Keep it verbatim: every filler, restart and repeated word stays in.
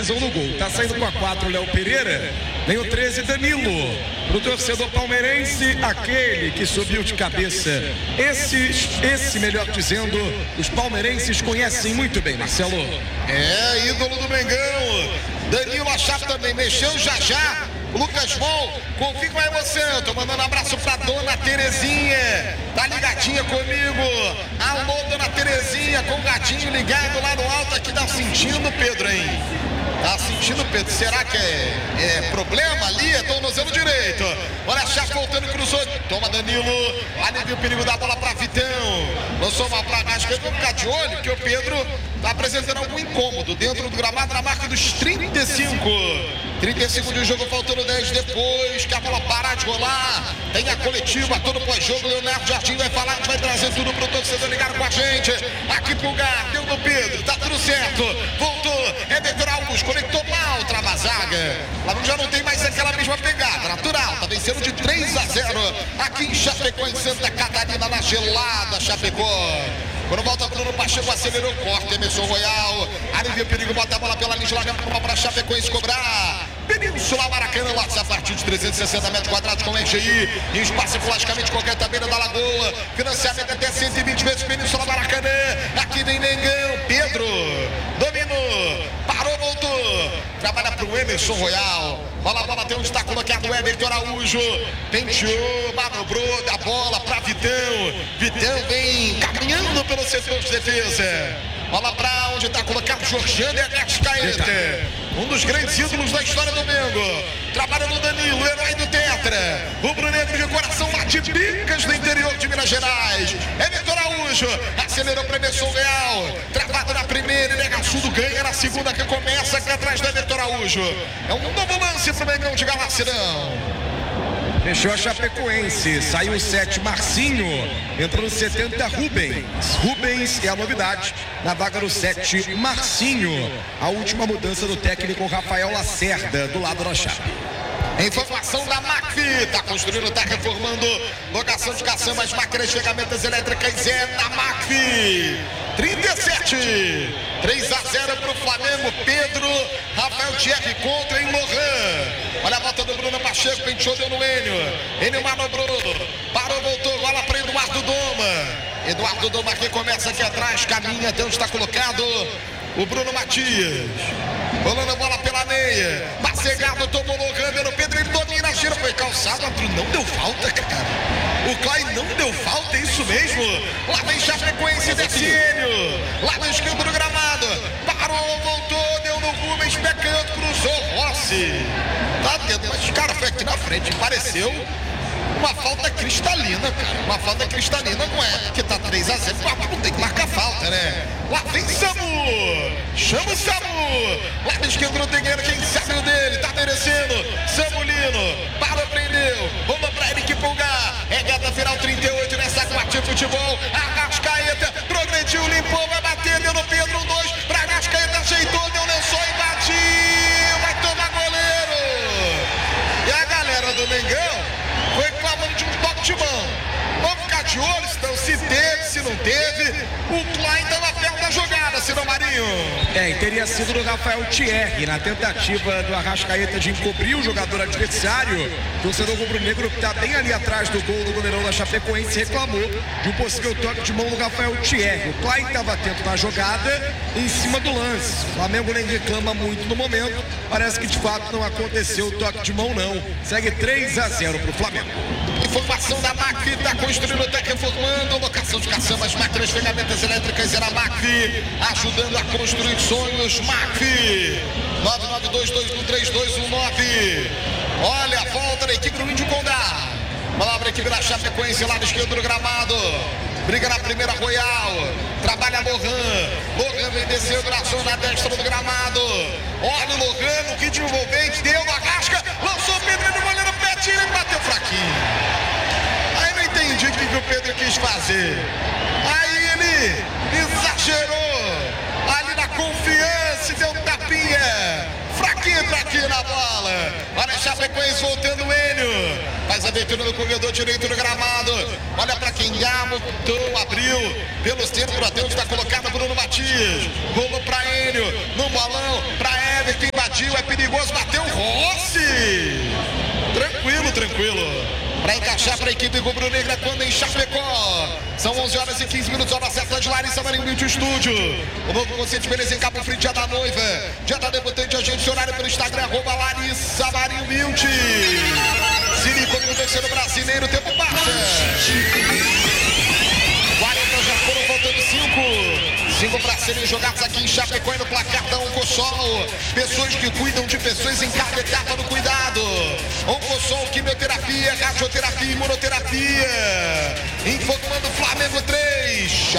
finalizam no gol. Tá saindo com a quatro Léo Pereira, vem o treze Danilo. Pro torcedor palmeirense, aquele que subiu de cabeça. Esse, esse, melhor dizendo, os palmeirenses conhecem muito bem, Marcelo. É, ídolo do Mengão. Danilo, a chave também mexeu já já. Lucas Mol, confio com a emoção. Tô mandando um abraço pra dona Terezinha. Tá ligadinha comigo. Alô, dona Terezinha, com o gatinho ligado lá no alto aqui. Tá sentindo, Pedro, hein? Tá sentindo, Pedro? Será que é, é problema ali? É tornozelo direito. Olha a chave voltando, cruzou. Toma Danilo. Alivia o perigo da bola pra Vitão. Lançou uma pra baixo. Vamos ficar de olho, porque o Pedro tá apresentando algum incômodo dentro do gramado na marca dos trinta e cinco. trinta e cinco de jogo, faltando dez depois. Que a bola parar de rolar. Tem a coletiva, todo pós-jogo. Leonardo Jardim vai falar, a gente vai trazer tudo pro torcedor ligar com a gente. Aqui pro Gar, deu no Pedro, tá tudo certo. Voltou, é Vitor Augusto, conectou mal, trava a zaga. Lá já não tem mais aquela mesma pegada, natural. Tá vencendo de três a zero aqui em Chapecó, em Santa Catarina, na gelada Chapecó. Quando volta Bruno Pacheco, acelerou, corta, Emerson Royal. Alivia o perigo, bota a bola pela linha, larga a bola pra Chapecoense cobrar. Península Maracanã, lotes a partir de trezentos e sessenta metros quadrados com R G I. Em espaço ecologicamente qualquer tabeira da Lagoa. Financiamento até cento e vinte vezes, Península Maracanã. Aqui vem Mengão, Pedro. Dominou, parou, voltou. Trabalha pro Emerson Royal. Bola, bola, tem um destaque colocado o Everton Araújo. Penteou, manobrou da bola pra Vitão. Vitão vem caminhando pelo setor de defesa. Bola pra onde está colocado Jorgiano e Arrascaeta. Um dos grandes ídolos da história do Mengo. Trabalha no Danilo, herói do Tetra. Rubro-negro de coração lá de Bicas, do interior de Minas Gerais. É Vitor Araújo. Acelerou para Emerson Real. Travado na primeira, ele Negassudo ganha na segunda, que começa aqui atrás da Vitor Araújo. É um novo lance para o Mengão de Galacirão. Fechou a Chapecoense, saiu o sete Marcinho, entrou no setenta Rubens. Rubens é a novidade, na vaga do sete Marcinho. A última mudança do técnico Rafael Lacerda, do lado da Chape. Informação da McPhy, tá construindo, tá reformando, locação de caçambas, máquinas, ferramentas elétricas, é da McPhy. trinta e sete, três a zero pro Flamengo. Pedro, Rafael Thierry contra em Lohan. Olha a volta do Bruno Pacheco, penteou, deu no Enio. Enio manobrou, parou, voltou, bola para Eduardo Doma. Eduardo Doma que começa aqui atrás, caminha até onde está colocado o Bruno Matias. Rolando a bola pela meia. Macegado, tomou Lohan, pelo Pedro, ele domina a gira, foi calçado, não deu falta, cara. O Clay não deu falta, é isso mesmo. Lá vem Chapecoense, desce Enio. Lá na esquerda do gramado. Parou, voltou, deu no Rubens, pecando, cruzou Rossi. Tá dentro, mas cara, foi aqui na frente, pareceu uma falta cristalina, cara. Uma falta cristalina, não é? Porque tá três a zero, não tem que marcar falta, né? Lá vem Samu. Chama o Samu. Lá na esquerda do Tegueiro, quem sabe o dele, tá merecendo. Samulino, parou, prendeu. Vamos pra Eric Pulgar. É gata final trinta e oito nessa quarta futebol. Arrascaeta, progrediu, limpou, vai bater, deu no Pedro, um, dois. Pra Arrascaeta, ajeitou, deu lençol e batiu. Vai tomar goleiro. E a galera do Mengão foi clamando de um toque de mão. Vamos ficar de olho, então, se teve, se não teve. O Klein estava perto da jogada, senão Marinho. É, e teria sido do Rafael Thierry, na tentativa do Arrascaeta de encobrir o jogador adversário. O torcedor rubro-negro, que está bem ali atrás do gol do goleirão da Chapecoense, reclamou de um possível toque de mão do Rafael Thierry. O Klein estava atento na jogada, em cima do lance. O Flamengo nem reclama muito no momento. Parece que de fato não aconteceu o toque de mão, não. Segue três a zero para o Flamengo. Informação da McPhy, está construindo, está reformando, locação de caçambas, máquinas, ferramentas elétricas, era a McPhy, ajudando a construir sonhos. McPhy, nove nove dois dois um três dois um nove. Olha a volta da equipe do Índio Condá. Palavra equipe da Chapecoense lá do esquerdo do gramado. Briga na primeira, Royal. Trabalha Lohan. Lohan vem descer o braço na destra do gramado. Olha o Lohan, o kit envolvente, deu no Arrasca, lançou o Pedro no goleiro, pé, tira e bateu fraquinho. Aí não entendi o que, que o Pedro quis fazer. Aí ele exagerou. Ali na confiança, deu um tapinha. Fraquinho, fraquinho na bola. Olha a Chapecoense voltando o Enio. Faz a abertura no corredor direito do gramado. Olha pra quem botou, abriu. Pelo centro, até onde está colocado Bruno Matias. Rolou pra Enio. No bolão, pra Everton. perigoso, bateu Rossi. Tranquilo, tranquilo. Para encaixar para a equipe rubro-negra quando em Chapecó. São onze horas e quinze minutos, hora certa de Larissa Marinho Beauty Estúdio. O novo conceito de beleza em Cabo Frio, dia da noiva, dia da debutante, agente horário pelo Instagram, arroba Larissa Marinho Beauty. Se liga comigo, terceiro brasileiro, tempo passa. quarenta já foram, faltando cinco. Cinco para serem jogados aqui em Chapecó e no placar da Oncosol. Pessoas que cuidam de pessoas em cada etapa do cuidado. Oncosol, quimioterapia, radioterapia, imunoterapia. Informando Flamengo três,